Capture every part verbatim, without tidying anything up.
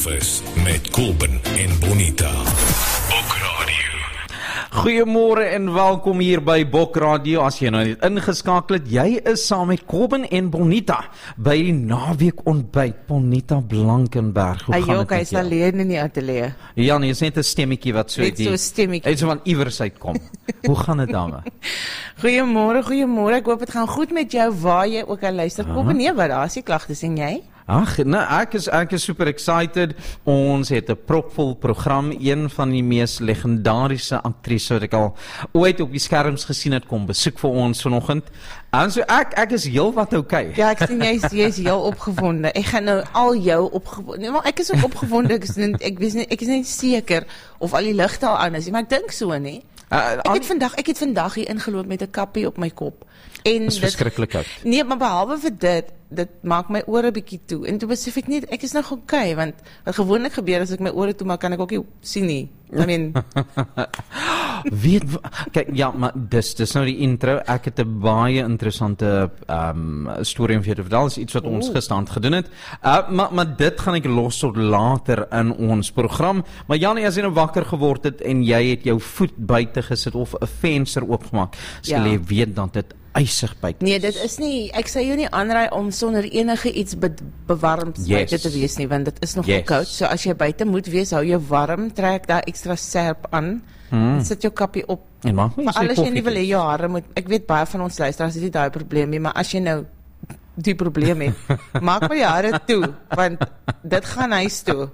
Breakfast met Kobben en Bonita. Bok Radio. Goeiemôre en welkom hier by Bok Radio. As jy nou net ingeskakel het, jy is saam met Kobben en Bonita by die naweek ontbyt. Bonita Blankenberg. Hoe Hy gaan ook, dit hy met is jou? alleen in die ateljee. Ja, nee, is net 'n stemmetjie wat so Net so 'n stemmetjie. Hy so van iewers uitkom. Hoe gaan dit dame? Goeiemôre, goeiemôre. Ek hoop dit gaan goed met jou waar jy ook al luister. Kom nee, wat daar is die klagtes en jy? Ag, nou ek is ek is super excited. Ons het 'n propvol program, een van die mees legendariese aktrises wat ek al ooit op die skerms gesien het, kom besoek vir ons vanoggend. En so ek ek is heelwat okay. Ja, ek sien jy is jy is heel opgewonde. Ek gaan nou al jou opgewonde. Nee, maar ek is ook opgewonde. Ek is net, ek weet nie, ek is net seker of al die ligte al aan is, maar ek dink so, nê. Uh, Ek het vandag ek het vandag hier ingeloop met 'n kappie op my kop. En Dis verskriklik oud. Nee, maar behalwe vir dit, dit maak my ore bietjie toe. En toe besef ek net, ek is nog okay, want wat gewoonlik gebeur as ek my ore toe maak, kan ek ook nie sien nie. I mean, Weet, kyk, ja, maar dis, dis nou die intro. Ek het 'n baie interessante um, storie om vir jou te vertel. Dis iets wat ons gisterand gedoen het. Uh, maar, maar dit gaan ek los tot later in ons program. Maar Janie, as jy nou wakker geword het en jy het jou voet buite gesit of 'n venster oopgemaak, sal Ja. jy weet dat dit ysig buite nee, dit is nie, ek sê jou nie aanraai om sonder enige iets be bewarmd Yes. buite te wees nie, want dit is nogal Yes. koud. So as jy buite moet wees, hou jou warm, trek daar ekstra serp aan, Hmm. sit jou kappie op. En maak my Maar so alles jy nie wil hê koffie. jou hare moet, ek weet baie van ons luisteraars het nie daai probleem nie, maar as jy nou die probleem het, maak maar jou hare toe, want dit gaan huis toe.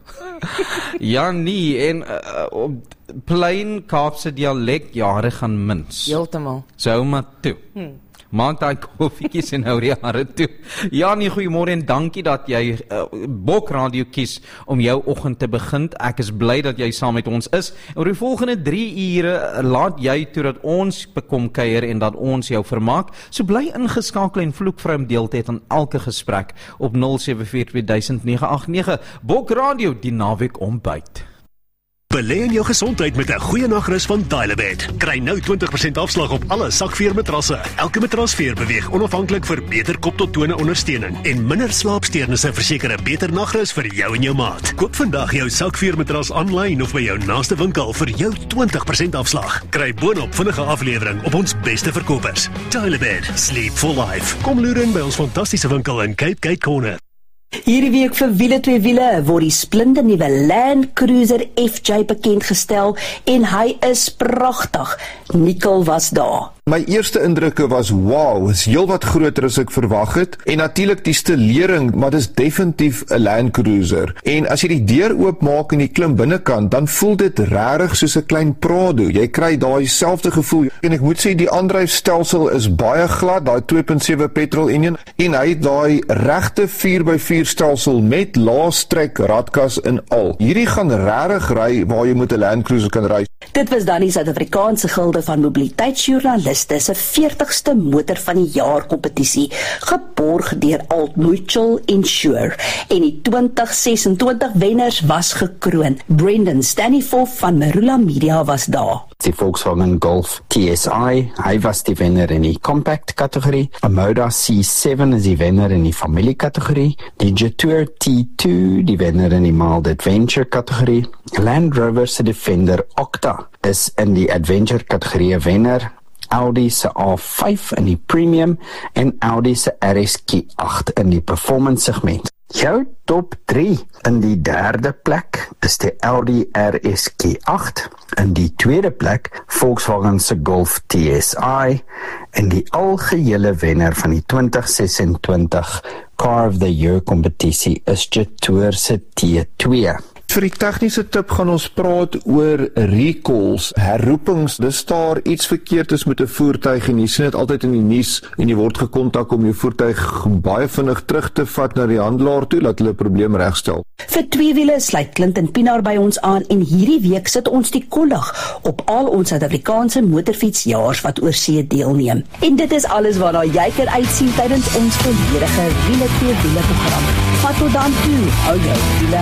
Ja, nee, en uh, op plain Kaapse dialek, jare gaan mins. Heeltemal. So hou maar toe. Hmm. Maak daai koffietjies en hou die hare toe. Ja, nee, goeiemôre en dankie dat jy uh, Bok Radio kies om jou oggend te begin. Ek is bly dat jy saam met ons is. Oor die volgende drie ure uh, laat jy toe dat ons bekom kuier en dat ons jou vermaak. So bly ingeskakel en vloekvrou om deel te hê aan elke gesprek op nul sewe vier twee nege agt nege. Bok Radio, die naweek ontbyt. Belê in jou gesondheid met 'n goeie nagrus van Dilebed. Kry nou twintig persent afslag op alle sakveermatrasse. Elke matrasveer beweeg onafhanklik vir beter kop tot tone ondersteuning en minder slaapsteurnisse verseker 'n beter nagrus vir jou en jou maat. Koop vandag jou sakveermatras aanlyn of by jou naaste winkel vir jou twintig persent afslag. Kry boonop vinnige aflewering op ons beste verkopers. Dilebed, sleep for life. Kom loer in by ons fantastiese winkel in Cape Gate Corner. Hierdie week vir wiele twee wiele word die splinternuwe Land Cruiser F J bekendgestel en hy is pragtig. Nicole was daar. My eerste indrukke was, wow, is heel wat groter as ek verwag het. En natuurlik die stelering, maar dis definitief 'n Land Cruiser. En as jy die deur oopmaak en jy klim binnekant, dan voel dit regtig soos 'n klein Prado. Jy kry daai selfde gevoel. En ek moet sê die aandryfstelsel is baie glad, daai twee punt sewe petrol enjin, en hy het daai regte vier by vier stelsel met laastrek radkas en al. Hierdie gaan regtig ry waar jy met 'n Land Cruiser kan ry. Dit was dan die Suid-Afrikaanse Gilde van Mobiliteitsjoernaliste se veertigste motor van die jaar kompetisie, geborg deur Old Mutual Insure. En die twintig sesentwintig wenners was gekroon. Brendan Staniforth van Marula Media was daar. Die Volkswagen Golf T S I, hy was die wenner in die compact kategorie. A Moda C seven is die wenner in die familie kategorie. Die Jetour T two, die wenner in die mild adventure kategorie. Land Rover se Defender Octa is in die adventure kategorie wenner. Audi se A vyf in die premium en Audi se R S Q eight in die performance segment. Jou top drie in die derde plek is die Audi R S Q eight, in die tweede plek Volkswagen se Golf T S I en die algehele wenner van die twintig sesentwintig Car of the Year kompetisie is Jetour se T two. Vir die tegniese tip gaan ons praat oor recalls, herroepings. Dis daar iets verkeerd is met 'n voertuig en jy sien dit altyd in die nuus en jy word gekontak om jou voertuig baie vinnig terug te vat na die handelaar toe, laat hulle 'n probleem regstel. Vir twee wiele sluit Clinton Pinaar by ons aan en hierdie week sit ons die kollig op al ons Suid-Afrikaanse motorfietsjaars wat oor see deelneem. En dit is alles waarna jy kan uitsien tydens ons volledige wiele twee wiele program. Maar tot dan toe, hou jou wiele